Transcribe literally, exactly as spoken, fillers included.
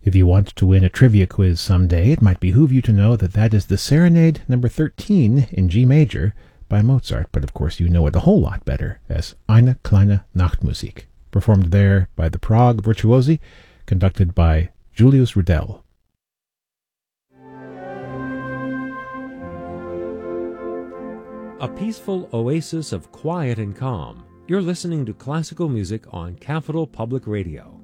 If you want to win a trivia quiz someday, it might behoove you to know that that is the Serenade number thirteen in G major by Mozart, but of course you know it a whole lot better as Eine kleine Nachtmusik, performed there by the Prague Virtuosi, conducted by Julius Rudel. A peaceful oasis of quiet and calm. You're listening to classical music on Capital Public Radio.